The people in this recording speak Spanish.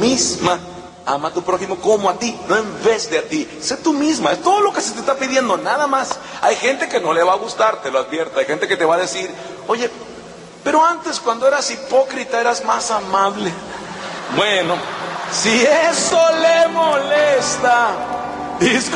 misma. Ama a tu prójimo como a ti, no en vez de a ti. Sé tú misma, es todo lo que se te está pidiendo, nada más. Hay gente que no le va a gustar, te lo advierto. Hay gente que te va a decir, oye, pero antes cuando eras hipócrita eras más amable. Bueno, si eso le molesta,